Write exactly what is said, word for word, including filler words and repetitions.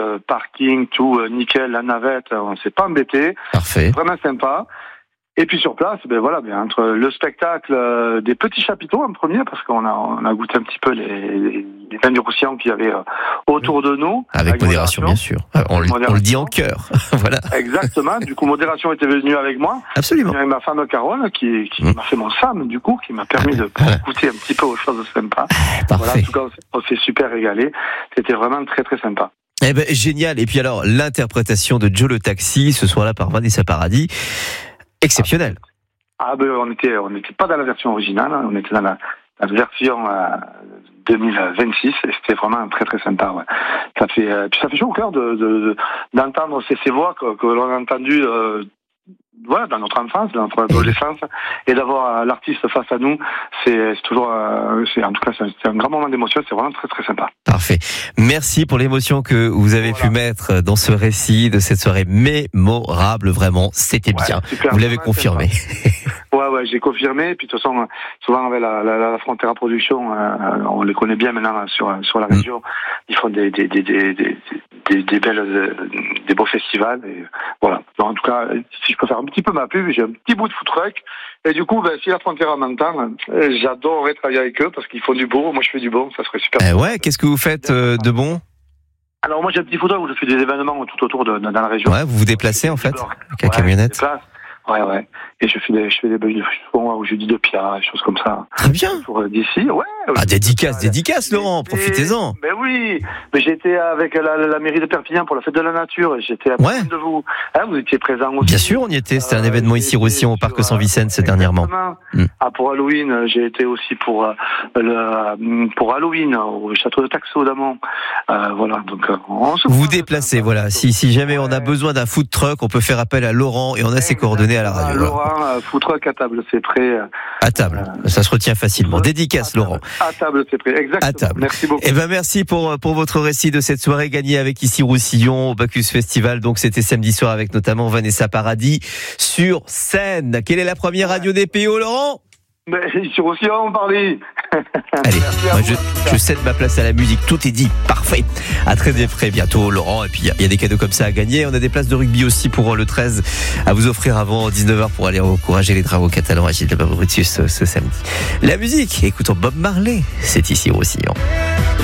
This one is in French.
euh, parking, tout euh, nickel, la navette, on s'est pas embêté. Parfait. Vraiment sympa. Et puis sur place, ben voilà, bien entre le spectacle euh, des petits chapiteaux en premier, parce qu'on a on a goûté un petit peu les, les, les vins du Roussillon qu'il y avait euh, autour de nous. Avec, avec modération, modération, bien sûr. Euh, on, on le dit en cœur. Voilà. Exactement. Du coup, modération était venue avec moi. Absolument. Avec ma femme Carole, qui, qui mmh. m'a fait mon SAM, du coup, qui m'a permis de voilà. goûter un petit peu aux choses sympas. Parfait. Voilà, en tout cas, on s'est super régalé. C'était vraiment très très sympa. Eh ben génial. Et puis alors, l'interprétation de Joe le Taxi ce soir-là par Vanessa Paradis. Exceptionnel. Ah ben on était on n'était pas dans la version originale, on était dans la, la version euh, deux mille vingt-six et c'était vraiment très très sympa. Ouais. Ça fait euh, puis ça fait chaud au cœur de, de d'entendre ces, ces voix que, que l'on a entendues euh, voilà dans notre enfance, dans notre adolescence, et d'avoir l'artiste face à nous, c'est, c'est toujours euh, c'est en tout cas c'est, c'est un grand moment d'émotion, c'est vraiment très très sympa. Parfait. Merci pour l'émotion que vous avez voilà. pu mettre dans ce récit de cette soirée mémorable. Vraiment, c'était ouais, bien. Super, vous l'avez confirmé. Ouais, ouais, j'ai confirmé. Et puis de toute façon, souvent avec la, la, la Frontera Production, euh, on les connaît bien maintenant sur sur la région. Mmh. Ils font des des des des des, des, des belles des beaux festivals. Et voilà. Donc, en tout cas, si je peux faire un petit peu ma pub, j'ai un petit bout de food truck. Et du coup, ben, si la Frontera m'entend, j'adorerais travailler avec eux parce qu'ils font du beau. Moi, je fais du bon. Ça serait super. Eh ouais. Qu'est-ce que vous faites euh, de bon? Alors moi, j'ai un petit food truck où je fais des événements tout autour de dans la région. Ouais. Vous vous déplacez en fait avec la ouais, camionnette. Ouais, ouais. Et je fais des, je fais des beuges de fusion ou jeudi de Pia, des choses comme ça. Très bien. Pour d'ici, ouais. Ah, dédicace, dédicace, Laurent, profitez-en. Mais oui. Mais j'étais avec la, la mairie de Perpignan pour la fête de la nature. J'étais à ouais. de vous. Hein, vous étiez présent aussi. Bien sûr, on y était. C'était un euh, événement ici aussi au parc Saint-Vicent, c'est dernièrement. Mm. Ah, pour Halloween, j'ai été aussi pour, euh, le, pour Halloween au château de Taxo d'Amont. Euh, voilà. Donc, on se vous déplacez, voilà. Si, si jamais ouais. on a besoin d'un food truck, on peut faire appel à Laurent et on a ses coordonnées à la radio. Laurent, euh, food truck à table, c'est prêt. À table. Euh, ça se retient facilement. Dédicace, Laurent. À table, c'est prêt. Exactement. À table. Merci beaucoup. Eh ben, merci pour, pour votre récit de cette soirée gagnée avec ici Roussillon au Bacchus Festival. Donc, c'était samedi soir avec notamment Vanessa Paradis sur scène. Quelle est la première radio des P O, Laurent? Ben, sur Roussillon, on parlait. Allez, moi je, je cède ma place à la musique. Tout est dit. Parfait. À très très bientôt, Laurent. Et puis, il y, y a des cadeaux comme ça à gagner. On a des places de rugby aussi pour le treize à vous offrir avant dix-neuf heures pour aller encourager les Dragons catalans à Gilles de Brutus ce, ce samedi. La musique, écoutons Bob Marley. C'est ici Roussillon.